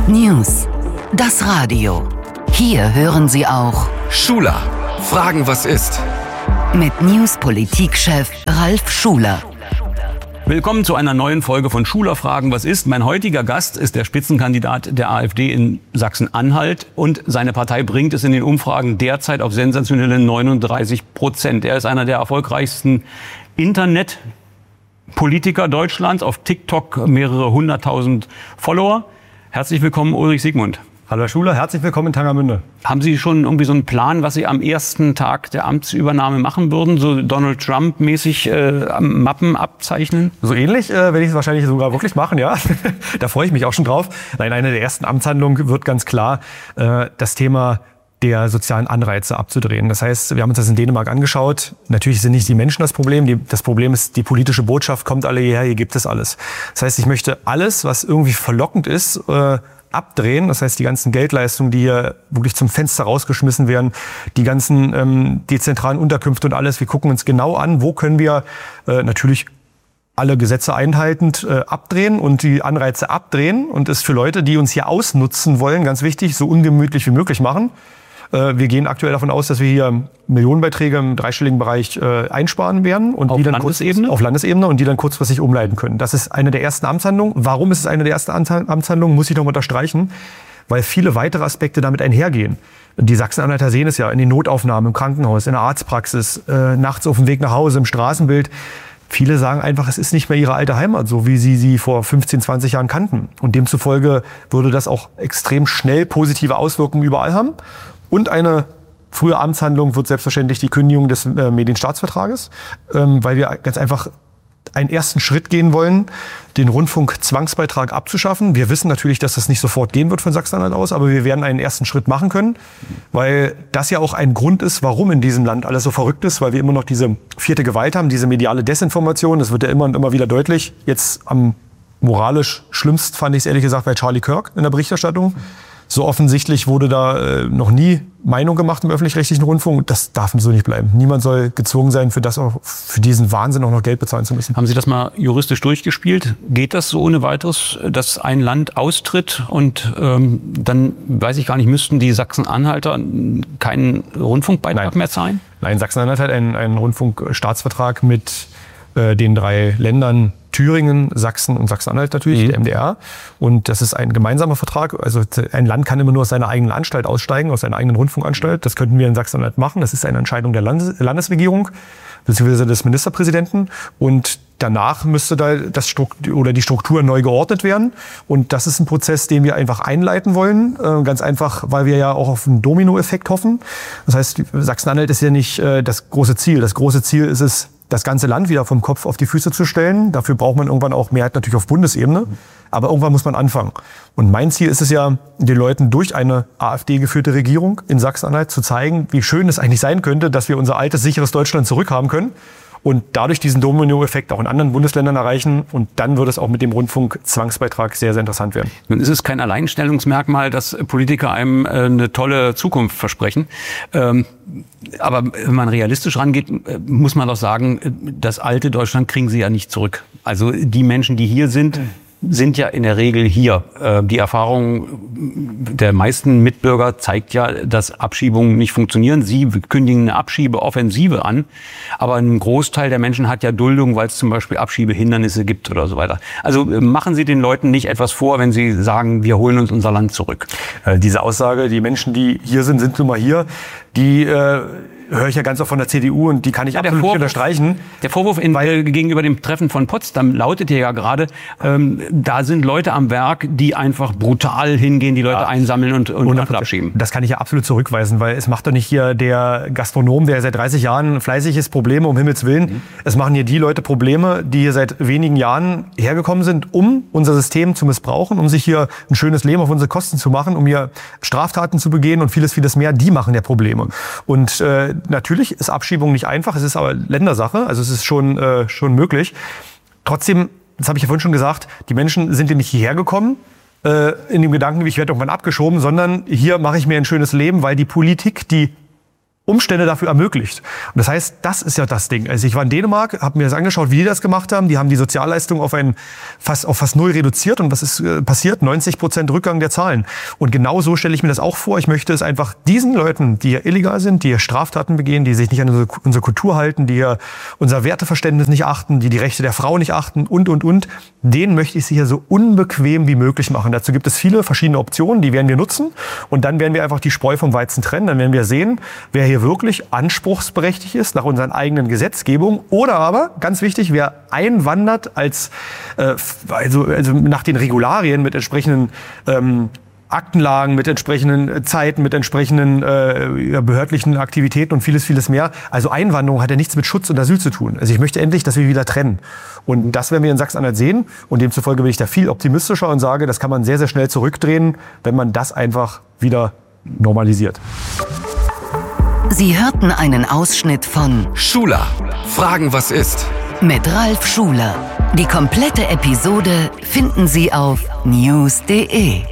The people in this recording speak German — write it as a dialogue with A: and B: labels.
A: News. Das Radio. Hier hören Sie auch
B: Schuler. Fragen, was ist?
A: Mit News-Politik-Chef Ralf Schuler.
C: Willkommen zu einer neuen Folge von Schuler Fragen, was ist? Mein heutiger Gast ist der Spitzenkandidat der AfD in Sachsen-Anhalt und seine Partei bringt es in den Umfragen derzeit auf sensationelle 39%. Er ist einer der erfolgreichsten Internetpolitiker Deutschlands, auf TikTok mehrere 100.000 Follower. Herzlich willkommen, Ulrich Siegmund.
D: Hallo Herr Schuler, herzlich willkommen in Tangermünde.
C: Haben Sie schon irgendwie so einen Plan, was Sie am ersten Tag der Amtsübernahme machen würden? So Donald Trump-mäßig Mappen abzeichnen?
D: So ähnlich werde ich es wahrscheinlich sogar wirklich machen, ja. Da freue ich mich auch schon drauf. Nein, eine der ersten Amtshandlungen wird ganz klar das Thema der sozialen Anreize abzudrehen. Das heißt, wir haben uns das in Dänemark angeschaut. Natürlich sind nicht die Menschen das Problem. Das Problem ist, die politische Botschaft kommt alle hierher, hier gibt es alles. Das heißt, ich möchte alles, was irgendwie verlockend ist, abdrehen. Das heißt, die ganzen Geldleistungen, die hier wirklich zum Fenster rausgeschmissen werden, die ganzen dezentralen Unterkünfte und alles. Wir gucken uns genau an, wo können wir natürlich alle Gesetze einhaltend abdrehen und die Anreize abdrehen und es für Leute, die uns hier ausnutzen wollen, ganz wichtig, so ungemütlich wie möglich machen. Wir gehen aktuell davon aus, dass wir hier Millionenbeträge im dreistelligen Bereich einsparen werden und die dann auf Landesebene und die dann kurzfristig umleiten können. Das ist eine der ersten Amtshandlungen. Warum ist es eine der ersten Amtshandlungen, muss ich noch mal unterstreichen, weil viele weitere Aspekte damit einhergehen. Die Sachsen-Anhalter sehen es ja in den Notaufnahmen, im Krankenhaus, in der Arztpraxis, nachts auf dem Weg nach Hause, im Straßenbild. Viele sagen einfach, es ist nicht mehr ihre alte Heimat, so wie sie vor 15, 20 Jahren kannten. Und demzufolge würde das auch extrem schnell positive Auswirkungen überall haben. Und eine frühe Amtshandlung wird selbstverständlich die Kündigung des Medienstaatsvertrages, weil wir ganz einfach einen ersten Schritt gehen wollen, den Rundfunkzwangsbeitrag abzuschaffen. Wir wissen natürlich, dass das nicht sofort gehen wird von Sachsen-Anhalt aus, aber wir werden einen ersten Schritt machen können, weil das ja auch ein Grund ist, warum in diesem Land alles so verrückt ist, weil wir immer noch diese vierte Gewalt haben, diese mediale Desinformation. Das wird ja immer und immer wieder deutlich. Jetzt am moralisch schlimmst fand ich es ehrlich gesagt bei Charlie Kirk in der Berichterstattung. So offensichtlich wurde da noch nie Meinung gemacht im öffentlich-rechtlichen Rundfunk. Das darf so nicht bleiben. Niemand soll gezwungen sein, für diesen Wahnsinn auch noch Geld bezahlen zu müssen.
C: Haben Sie das mal juristisch durchgespielt? Geht das so ohne weiteres, dass ein Land austritt und dann, weiß ich gar nicht, müssten die Sachsen-Anhalter keinen Rundfunkbeitrag mehr zahlen?
D: Nein, Sachsen-Anhalt hat einen Rundfunkstaatsvertrag mit den drei Ländern Thüringen, Sachsen und Sachsen-Anhalt natürlich, der MDR. Und das ist ein gemeinsamer Vertrag. Also ein Land kann immer nur aus seiner eigenen Anstalt aussteigen, aus seiner eigenen Rundfunkanstalt. Das könnten wir in Sachsen-Anhalt machen. Das ist eine Entscheidung der Landesregierung bzw. des Ministerpräsidenten. Und danach müsste da die Struktur neu geordnet werden. Und das ist ein Prozess, den wir einfach einleiten wollen. Ganz einfach, weil wir ja auch auf einen Dominoeffekt hoffen. Das heißt, Sachsen-Anhalt ist ja nicht das große Ziel. Das große Ziel ist es, das ganze Land wieder vom Kopf auf die Füße zu stellen. Dafür braucht man irgendwann auch Mehrheit natürlich auf Bundesebene. Aber irgendwann muss man anfangen. Und mein Ziel ist es ja, den Leuten durch eine AfD-geführte Regierung in Sachsen-Anhalt zu zeigen, wie schön es eigentlich sein könnte, dass wir unser altes, sicheres Deutschland zurückhaben können. Und dadurch diesen Domino-Effekt auch in anderen Bundesländern erreichen. Und dann wird es auch mit dem Rundfunkzwangsbeitrag sehr, sehr interessant werden.
C: Nun ist es kein Alleinstellungsmerkmal, dass Politiker einem eine tolle Zukunft versprechen. Aber wenn man realistisch rangeht, muss man doch sagen, das alte Deutschland kriegen sie ja nicht zurück. Also die Menschen, die hier sind ja in der Regel hier. Die Erfahrung der meisten Mitbürger zeigt ja, dass Abschiebungen nicht funktionieren. Sie kündigen eine Abschiebeoffensive an, aber ein Großteil der Menschen hat ja Duldung, weil es zum Beispiel Abschiebehindernisse gibt oder so weiter. Also machen Sie den Leuten nicht etwas vor, wenn Sie sagen, wir holen uns unser Land zurück.
D: Diese Aussage, die Menschen, die hier sind nun mal hier, die höre ich ja ganz oft von der CDU und die kann ich absolut nicht unterstreichen.
C: Der Vorwurf gegenüber dem Treffen von Potsdam lautet ja gerade, da sind Leute am Werk, die einfach brutal hingehen, die Leute einsammeln und abschieben.
D: Das kann ich ja absolut zurückweisen, weil es macht doch nicht hier der Gastronom, der seit 30 Jahren fleißig ist, Probleme, um Himmels Willen. Es machen hier die Leute Probleme, die hier seit wenigen Jahren hergekommen sind, um unser System zu missbrauchen, um sich hier ein schönes Leben auf unsere Kosten zu machen, um hier Straftaten zu begehen und vieles, vieles mehr. Die machen ja Probleme. Und natürlich ist Abschiebung nicht einfach, es ist aber Ländersache, also es ist schon möglich. Trotzdem, das habe ich ja vorhin schon gesagt, die Menschen sind hier nicht hierher gekommen, in dem Gedanken, ich werde irgendwann abgeschoben, sondern hier mache ich mir ein schönes Leben, weil die Politik, die Umstände dafür ermöglicht. Und das heißt, das ist ja das Ding. Also ich war in Dänemark, habe mir das angeschaut, wie die das gemacht haben. Die haben die Sozialleistung auf fast null reduziert. Und was ist passiert? 90% Rückgang der Zahlen. Und genau so stelle ich mir das auch vor. Ich möchte es einfach diesen Leuten, die hier illegal sind, die hier Straftaten begehen, die sich nicht an unsere Kultur halten, die hier unser Werteverständnis nicht achten, die Rechte der Frau nicht achten und, denen möchte ich sie hier so unbequem wie möglich machen. Dazu gibt es viele verschiedene Optionen, die werden wir nutzen. Und dann werden wir einfach die Spreu vom Weizen trennen. Dann werden wir sehen, wer hier wirklich anspruchsberechtigt ist nach unseren eigenen Gesetzgebungen. Oder aber, ganz wichtig, wer einwandert also nach den Regularien mit entsprechenden Aktenlagen, mit entsprechenden Zeiten, mit entsprechenden behördlichen Aktivitäten und vieles mehr. Also Einwanderung hat ja nichts mit Schutz und Asyl zu tun. Also ich möchte endlich, dass wir wieder trennen. Und das werden wir in Sachsen-Anhalt sehen. Und demzufolge bin ich da viel optimistischer und sage, das kann man sehr, sehr schnell zurückdrehen, wenn man das einfach wieder normalisiert.
A: Sie hörten einen Ausschnitt von
B: Schuler, Fragen, was ist?
A: mit Ralf Schuler. Die komplette Episode finden Sie auf news.de.